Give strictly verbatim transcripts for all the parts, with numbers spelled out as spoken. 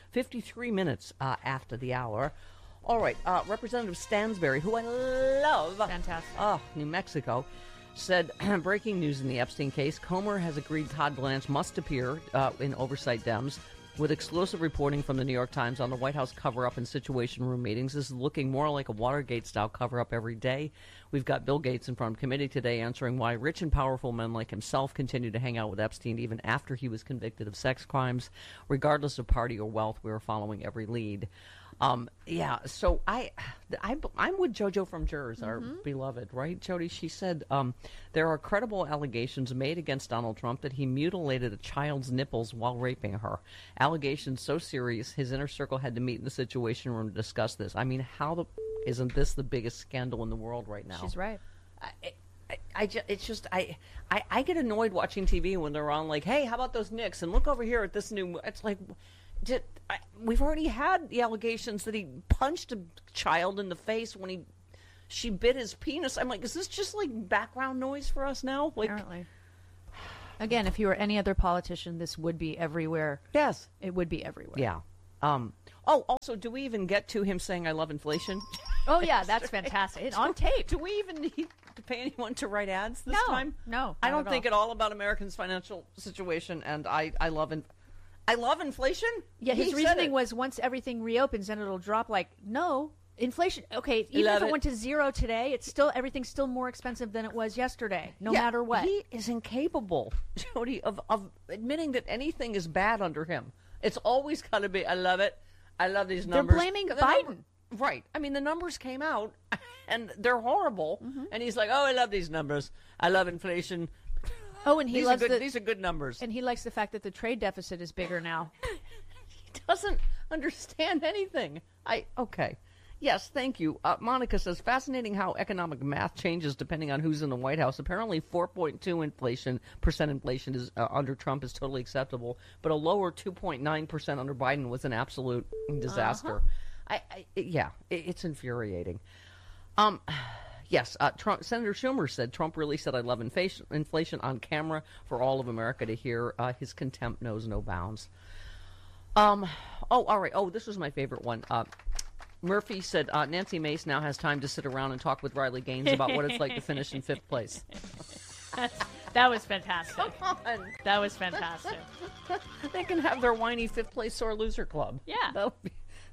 fifty-three minutes uh, after the hour. All right, uh, Representative Stansberry, who I love. Fantastic. Oh, New Mexico. Said, breaking news in the Epstein case, Comer has agreed Todd Blanche must appear uh, in Oversight Dems with exclusive reporting from the New York Times on the White House cover-up and Situation Room meetings. This is looking more like a Watergate-style cover-up every day. We've got Bill Gates in front of committee today answering why rich and powerful men like himself continue to hang out with Epstein even after he was convicted of sex crimes. Regardless of party or wealth, we are following every lead. Um, yeah, so I, I, I'm with JoJo from Jurors, our mm-hmm. beloved, right, Jody? She said um, there are credible allegations made against Donald Trump that he mutilated a child's nipples while raping her. Allegations so serious, his inner circle had to meet in the Situation Room to discuss this. I mean, how the isn't this the biggest scandal in the world right now? She's right. I, I, I just, it's just I, I, I get annoyed watching T V when they're on like, hey, how about those Knicks? And look over here at this new. It's like. Did, I, we've already had the allegations that he punched a child in the face when he she bit his penis. I'm like, is this just like background noise for us now? Like, apparently. Again, if you were any other politician, this would be everywhere. Yes, it would be everywhere. Yeah. Um. Oh, also, do we even get to him saying "I love inflation"? Oh yeah, that's fantastic. It's on tape. Do we even need to pay anyone to write ads this no, time? No, I don't at think all. at all about Americans' financial situation, and I I love inflation. I love inflation. Yeah, his he reasoning was once everything reopens, then it'll drop. Like, no, inflation. Okay, even love if it, it went to zero today, it's still everything's still more expensive than it was yesterday, no yeah, matter what. He is incapable, Jody, of, of admitting that anything is bad under him. It's always got to be, I love it. I love these numbers. They're blaming the Biden. Number, right. I mean, the numbers came out, and they're horrible. Mm-hmm. And he's like, oh, I love these numbers. I love inflation. Oh, and he these loves are good, the, these are good numbers. And he likes the fact that the trade deficit is bigger now. He doesn't understand anything. I okay. Yes, thank you. Uh, Monica says, fascinating how economic math changes depending on who's in the White House. Apparently four point two inflation percent inflation is uh, under Trump is totally acceptable, but a lower two point nine percent under Biden was an absolute disaster. Uh-huh. I, I yeah, it, it's infuriating. Um Yes, uh, Trump, Senator Schumer said Trump really said, I love inflation, inflation on camera for all of America to hear. Uh, his contempt knows no bounds. Um. Oh, all right. Oh, this was my favorite one. Uh, Murphy said uh, Nancy Mace now has time to sit around and talk with Riley Gaines about what it's like to finish in fifth place. That was fantastic. Come on. That was fantastic. They can have their whiny fifth place sore loser club. Yeah. That'll be...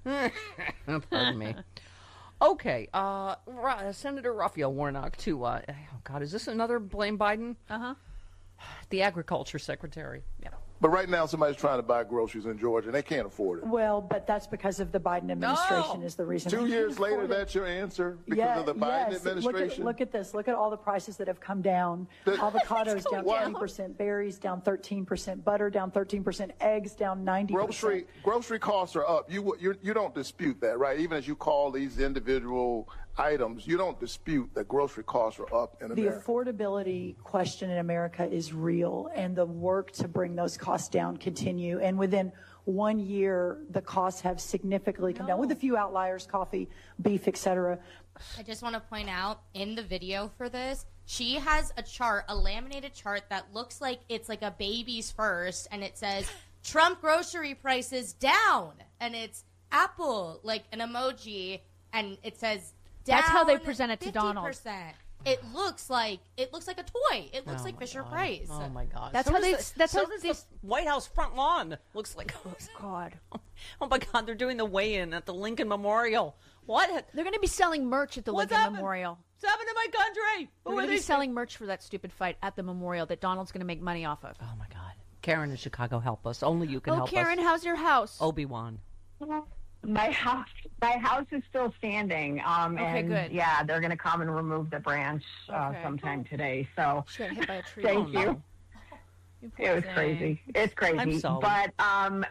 Pardon me. Okay, uh, Senator Raphael Warnock to, uh, oh God, is this another blame Biden? Uh-huh. The Agriculture Secretary. Yeah. But right now, somebody's trying to buy groceries in Georgia, and they can't afford it. Well, but that's because of the Biden administration No. is the reason. Two years later, that's your answer? Because yeah, of the Biden yes. administration? Look at, look at this. Look at all the prices that have come down. The, Avocados down why? twenty percent, berries down thirteen percent, butter down thirteen percent, eggs down ninety percent. Grocery, grocery costs are up. You, you, you don't dispute that, right? Even as you call these individual items, you don't dispute that grocery costs are up in The America. affordability question in America is real, and the work to bring those costs down continue. And within one year, the costs have significantly come No. down, with a few outliers, coffee, beef, et cetera. I just want to point out, in the video for this, she has a chart, a laminated chart that looks like it's like a baby's first, and it says, Trump grocery prices down, and it's Apple, like an emoji, and it says down. That's how they present it to fifty percent. Donald. It looks like it looks like a toy. It looks Oh like my Fisher God. Price. Oh my God! That's so how does they- The, that's so how does they- the White House front lawn looks like. God. Oh my God! They're doing the weigh-in at the Lincoln Memorial. What? They're going to be selling merch at the What's Lincoln happened? Memorial. What's happened to my country? They're Who going are to be these selling merch for that stupid fight at the memorial that Donald's going to make money off of. Oh my God! Karen in Chicago, help us! Only you can Oh, help Karen, us. how's your house? Obi-Wan. My house, my house is still standing. Um, Okay, and good. Yeah, they're going to come and remove the branch uh, Okay. sometime today. So She got hit by a tree. thank Oh, you. no. You poor It was thing. crazy. It's crazy. I'm sorry. But um,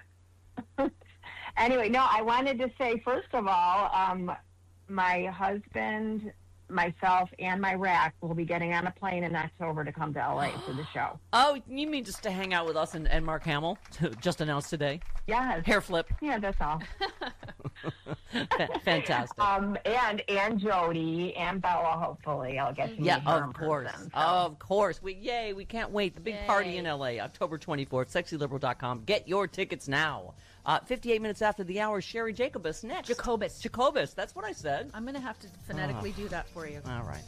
anyway, no, I wanted to say first of all, um, my husband, myself, and my rack will be getting on a plane in October to come to L A for the show. Oh, you mean just to hang out with us and, and Mark Hamill? Just announced today. Yes. Hair flip. Yeah, that's all. Fantastic. Um, and and Jody and Bella. Hopefully, I'll get to meet Yeah, her of in course. person, so. Of course. We yay, we can't wait. The big Yay. party in L A, October twenty-fourth, sexy liberal dot com. Get your tickets now. Uh, fifty-eight minutes after the hour, Sherry Jacobus next. Jacobus. Jacobus, that's what I said. I'm going to have to phonetically do that for you. All right.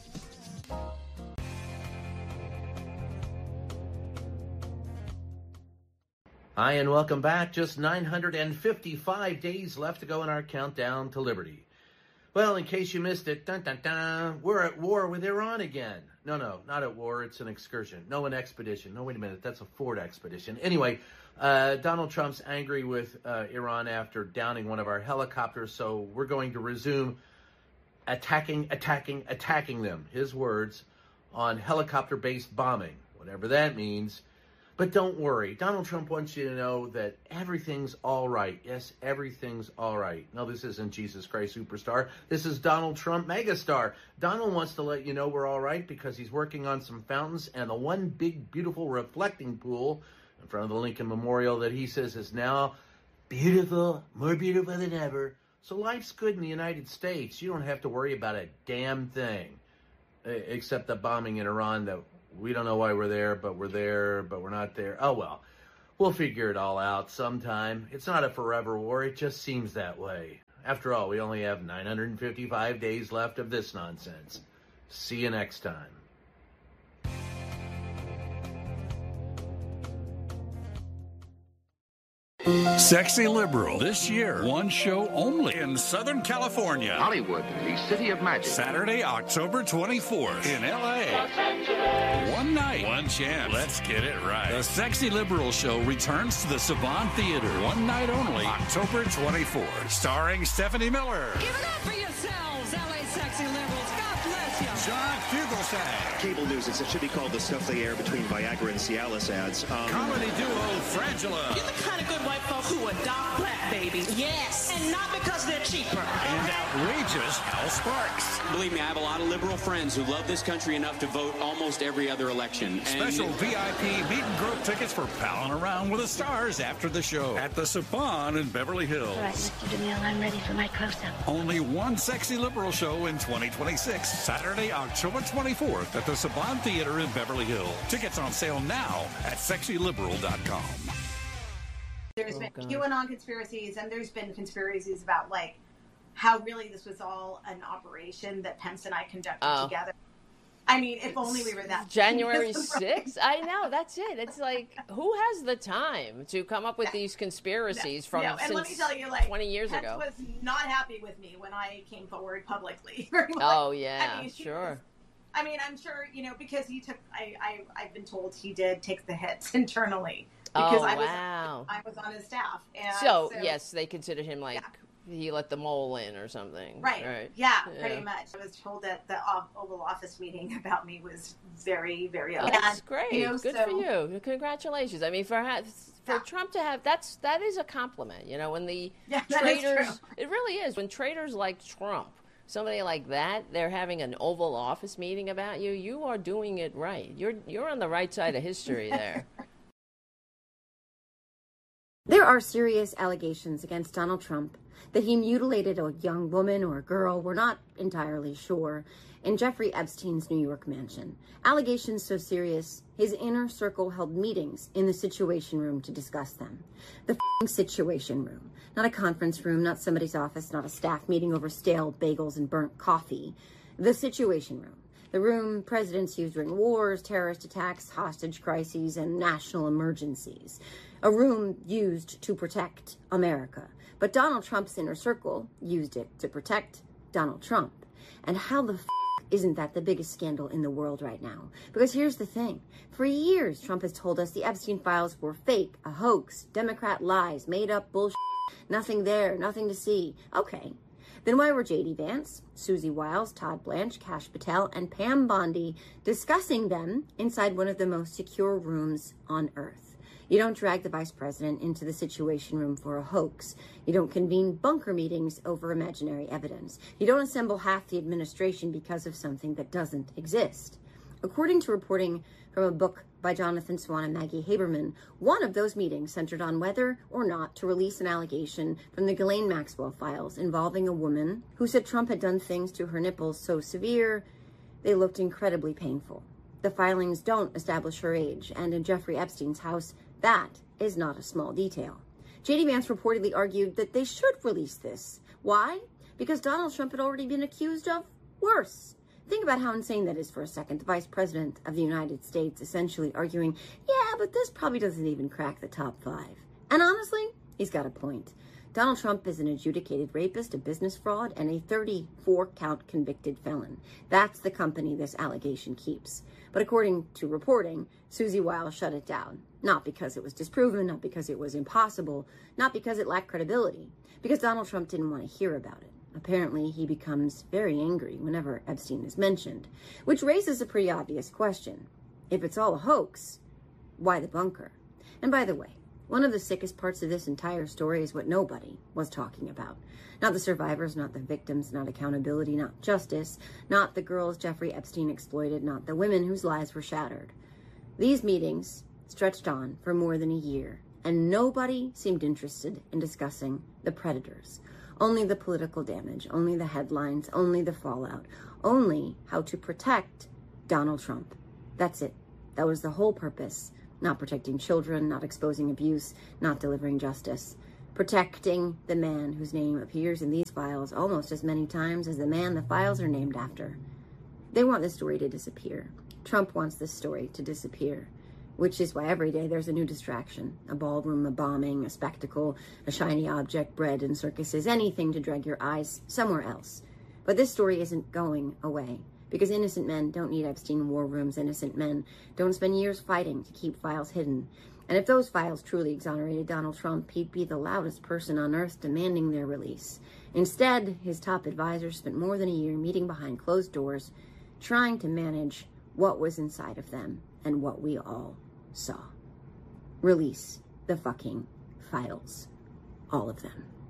Hi, and welcome back. Just nine hundred fifty-five days left to go in our countdown to liberty. Well, in case you missed it, dun, dun, dun, we're at war with Iran again. No, no, not at war. It's an excursion. No, an expedition. No, wait a minute. That's a Ford expedition. Anyway, uh, Donald Trump's angry with uh, Iran after downing one of our helicopters, so we're going to resume attacking, attacking, attacking them, his words, on helicopter-based bombing, whatever that means. But don't worry. Donald Trump wants you to know that everything's all right. Yes, everything's all right. No, this isn't Jesus Christ Superstar. This is Donald Trump Megastar. Donald wants to let you know we're all right because he's working on some fountains and the one big, beautiful reflecting pool in front of the Lincoln Memorial that he says is now beautiful, more beautiful than ever. So life's good in the United States. You don't have to worry about a damn thing, except the bombing in Iran that we don't know why we're there, but we're there, but we're not there. Oh, well, we'll figure it all out sometime. It's not a forever war. It just seems that way. After all, we only have nine hundred fifty-five days left of this nonsense. See you next time. Sexy Liberal, this year, one show only in Southern California. Hollywood, the city of magic. Saturday, October twenty-fourth in L A. One night, one chance. Let's get it right. The Sexy Liberal show returns to the Savant Theater. One night only, October twenty-fourth. Starring Stephanie Miller. Give it up for yourselves, L A Sexy Liberals. God bless you. John Fugelsang. Cable news, it should be called the stuff they air between Viagra and Cialis ads. Um, Comedy duo Frangela. You're the kind of good white folk who adopt black babies. Yes. And not because they're cheaper. And outrageous Hal Sparks. Believe me, I have a lot of liberal friends who love this country enough to vote almost every other election. And Special V I P meet and grope tickets for palling around with the stars after the show at the Saban in Beverly Hills. All right, Mister DeMille, I'm ready for my close-up. Only one Sexy Liberal show in twenty twenty-six. Saturday, October twenty-fourth at the Saban Theater in Beverly Hills. Tickets on sale now at sexy liberal dot com. There's Oh, been God. QAnon conspiracies, and there's been conspiracies about, like, how really this was all an operation that Pence and I conducted Oh. together. I mean, if only we were that. January sixth? I know, that's it. It's like, who has the time to come up with these conspiracies from No, and since let me tell you, like, twenty years Pence ago? was not happy with me when I came forward publicly. Like, Oh, yeah, I mean, he sure. was- I mean, I'm sure, you know, because he took, I, I, I've been told he did take the hits internally. Because Oh, I was, wow. I was on his staff. And So, yes, they considered him like, Yeah. he let the mole in or something. Right. Right. Yeah, Yeah. pretty much. I was told that the Ov- Oval Office meeting about me was very, very Oh, okay. that's great. You know, Good so- for you. Congratulations. I mean, for ha- for Trump to have that's that is a compliment. You know, when the Yeah, that is traitors, true. it really is. When traitors like Trump, somebody like that, they're having an Oval Office meeting about you. You are doing it right. You're you're on the right side of history there. There are serious allegations against Donald Trump that he mutilated a young woman or a girl, we're not entirely sure, in Jeffrey Epstein's New York mansion. Allegations so serious, his inner circle held meetings in the Situation Room to discuss them. The f***ing Situation Room. Not a conference room, not somebody's office, not a staff meeting over stale bagels and burnt coffee. The Situation Room. The room presidents use during wars, terrorist attacks, hostage crises, and national emergencies. A room used to protect America. But Donald Trump's inner circle used it to protect Donald Trump. And how the f*** isn't that the biggest scandal in the world right now? Because here's the thing. For years, Trump has told us the Epstein files were fake, a hoax, Democrat lies, made up bullshit, nothing there, nothing to see. Okay. Then why were J D Vance, Susie Wiles, Todd Blanche, Kash Patel, and Pam Bondi discussing them inside one of the most secure rooms on earth? You don't drag the vice president into the Situation Room for a hoax. You don't convene bunker meetings over imaginary evidence. You don't assemble half the administration because of something that doesn't exist. According to reporting from a book by Jonathan Swan and Maggie Haberman, one of those meetings centered on whether or not to release an allegation from the Ghislaine Maxwell files involving a woman who said Trump had done things to her nipples so severe they looked incredibly painful. The filings don't establish her age, and in Jeffrey Epstein's house, that is not a small detail. J D Vance reportedly argued that they should release this. Why? Because Donald Trump had already been accused of worse. Think about how insane that is for a second. The Vice President of the United States essentially arguing, yeah, but this probably doesn't even crack the top five. And honestly, he's got a point. Donald Trump is an adjudicated rapist, a business fraud, and a thirty-four count convicted felon. That's the company this allegation keeps. But according to reporting, Susie Wiles shut it down. Not because it was disproven, not because it was impossible, not because it lacked credibility, because Donald Trump didn't want to hear about it. Apparently, he becomes very angry whenever Epstein is mentioned, which raises a pretty obvious question. If it's all a hoax, why the bunker? And by the way, one of the sickest parts of this entire story is what nobody was talking about. Not the survivors, not the victims, not accountability, not justice, not the girls Jeffrey Epstein exploited, not the women whose lives were shattered. These meetings stretched on for more than a year, and nobody seemed interested in discussing the predators. Only the political damage, only the headlines, only the fallout, only how to protect Donald Trump. That's it. That was the whole purpose. Not protecting children, not exposing abuse, not delivering justice. Protecting the man whose name appears in these files almost as many times as the man the files are named after. They want this story to disappear. Trump wants this story to disappear. Which is why every day there's a new distraction, a ballroom, a bombing, a spectacle, a shiny object, bread and circuses, anything to drag your eyes somewhere else. But this story isn't going away, because innocent men don't need Epstein war rooms. Innocent men don't spend years fighting to keep files hidden. And if those files truly exonerated Donald Trump, he'd be the loudest person on earth demanding their release. Instead, his top advisors spent more than a year meeting behind closed doors, trying to manage what was inside of them and what we all saw. Release the fucking files. All of them.